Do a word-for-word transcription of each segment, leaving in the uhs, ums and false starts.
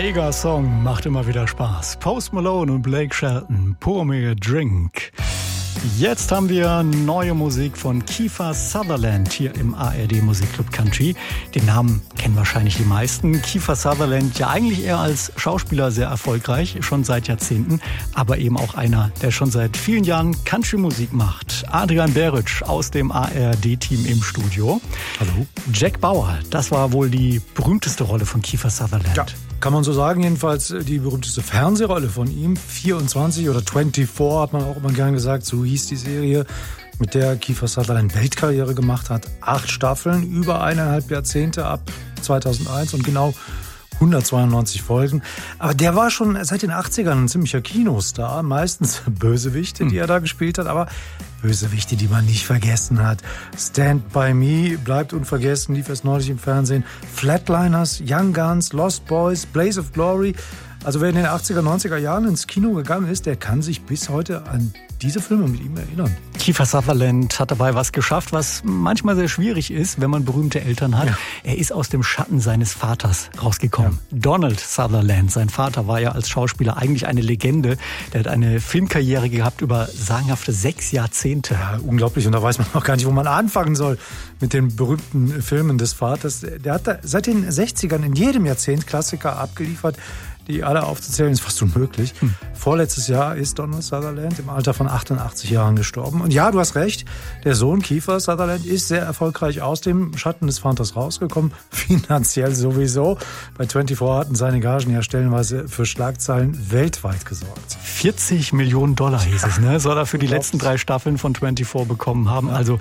Mega Song, macht immer wieder Spaß. Post Malone und Blake Shelton, Pour Me a Drink. Jetzt haben wir neue Musik von Kiefer Sutherland hier im A R D Musikclub Country. Den Namen kennen wahrscheinlich die meisten. Kiefer Sutherland, ja eigentlich eher als Schauspieler sehr erfolgreich, schon seit Jahrzehnten, aber eben auch einer, der schon seit vielen Jahren Country-Musik macht. Adrian Beric aus dem A R D-Team im Studio. Hallo. Jack Bauer, das war wohl die berühmteste Rolle von Kiefer Sutherland. Ja. Kann man so sagen, jedenfalls die berühmteste Fernsehrolle von ihm, vierundzwanzig oder vierundzwanzig hat man auch immer gern gesagt, so hieß die Serie, mit der Kiefer Sutherland Weltkarriere gemacht hat. Acht Staffeln, über eineinhalb Jahrzehnte ab zweitausendeins und genau hundertzweiundneunzig Folgen. Aber der war schon seit den achtzigern ein ziemlicher Kinostar, meistens Bösewichte, die er da gespielt hat, aber Bösewichte, die man nicht vergessen hat. Stand By Me bleibt unvergessen, lief erst neulich im Fernsehen. Flatliners, Young Guns, Lost Boys, Blaze of Glory. Also wer in den achtziger, neunziger Jahren ins Kino gegangen ist, der kann sich bis heute an diese Filme mit ihm erinnern. Kiefer Sutherland hat dabei was geschafft, was manchmal sehr schwierig ist, wenn man berühmte Eltern hat. Ja. Er ist aus dem Schatten seines Vaters rausgekommen. Ja. Donald Sutherland, sein Vater, war ja als Schauspieler eigentlich eine Legende. Der hat eine Filmkarriere gehabt über sagenhafte sechs Jahrzehnte. Ja, unglaublich. Und da weiß man auch gar nicht, wo man anfangen soll mit den berühmten Filmen des Vaters. Der hat da seit den sechzigern in jedem Jahrzehnt Klassiker abgeliefert. Die alle aufzuzählen ist fast unmöglich. Hm. Vorletztes Jahr ist Donald Sutherland im Alter von achtundachtzig Jahren gestorben. Und ja, du hast recht, der Sohn Kiefer Sutherland ist sehr erfolgreich aus dem Schatten des Vaters rausgekommen. Finanziell sowieso. Bei vierundzwanzig hatten seine Gagen ja stellenweise für Schlagzeilen weltweit gesorgt. vierzig Millionen Dollar hieß es, ne? Soll er für die letzten drei Staffeln von vierundzwanzig bekommen haben. Ja. Also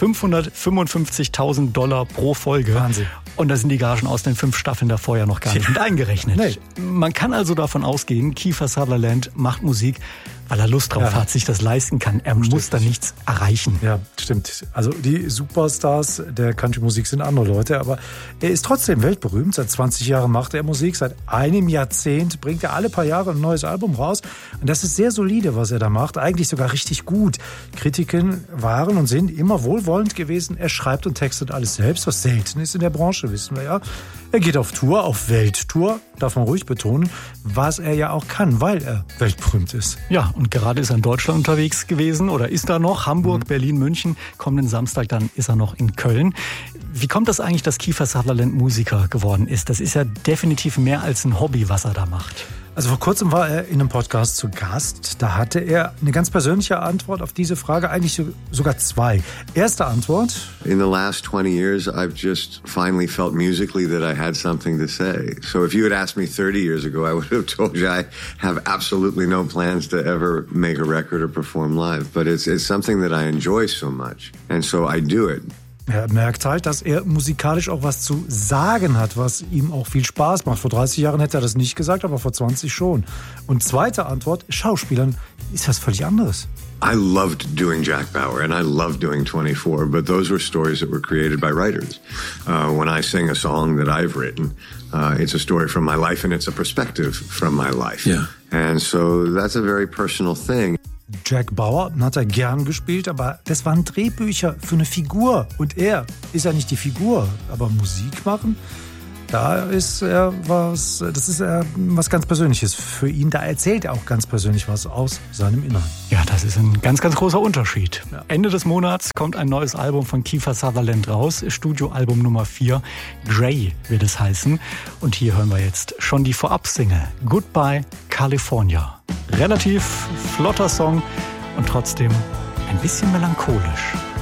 fünfhundertfünfundfünfzigtausend Dollar pro Folge. Wahnsinn. Und da sind die Gagen aus den fünf Staffeln davor ja noch gar nicht mit eingerechnet. Nee. Man kann also davon ausgehen, Kiefer Sutherland macht Musik, weil er Lust drauf ja. hat, sich das leisten kann. Er stimmt. muss da nichts erreichen. Ja, stimmt. Also die Superstars der Country-Musik sind andere Leute, aber er ist trotzdem weltberühmt. Seit zwanzig Jahren macht er Musik, seit einem Jahrzehnt bringt er alle paar Jahre ein neues Album raus. Und das ist sehr solide, was er da macht. Eigentlich sogar richtig gut. Kritiken waren und sind immer wohlwollend gewesen. Er schreibt und textet alles selbst, was selten ist in der Branche, wissen wir ja. Er geht auf Tour, auf Welttour, darf man ruhig betonen, was er ja auch kann, weil er weltberühmt ist. Ja, und gerade ist er in Deutschland unterwegs gewesen oder ist er noch? Hamburg, mhm. Berlin, München. Kommenden Samstag dann ist er noch in Köln. Wie kommt das eigentlich, dass Kiefer Sutherland Musiker geworden ist? Das ist ja definitiv mehr als ein Hobby, was er da macht. Also vor kurzem war er in einem Podcast zu Gast. Da hatte er eine ganz persönliche Antwort auf diese Frage, eigentlich sogar zwei. Erste Antwort. In the last twenty years, I've just finally felt musically that I had something to say. So if you had asked me thirty years ago, I would have told you I have absolutely no plans to ever make a record or perform live. But it's, it's something that I enjoy so much. And so I do it. Er merkt halt, dass er musikalisch auch was zu sagen hat, was ihm auch viel Spaß macht. Vor dreißig Jahren hätte er das nicht gesagt, aber vor zwanzig schon. Und zweite Antwort, Schauspielern ist was völlig anderes. I loved doing Jack Bauer and I loved doing twenty-four, but those were stories that were created by writers. Uh, when I sing a song that I've written, uh, it's a story from my life and it's a perspective from my life. Yeah. And so that's a very personal thing. Jack Bauer hat er gern gespielt, aber das waren Drehbücher für eine Figur. Und er ist ja nicht die Figur, aber Musik machen, da ist er was, das ist er was ganz Persönliches für ihn. Da erzählt er auch ganz persönlich was aus seinem Inneren. Ja, das ist ein ganz, ganz großer Unterschied. Ja. Ende des Monats kommt ein neues Album von Kiefer Sutherland raus, Studioalbum Nummer vier, Grey wird es heißen. Und hier hören wir jetzt schon die Vorab-Single, Goodbye California. Relativ flotter Song und trotzdem ein bisschen melancholisch.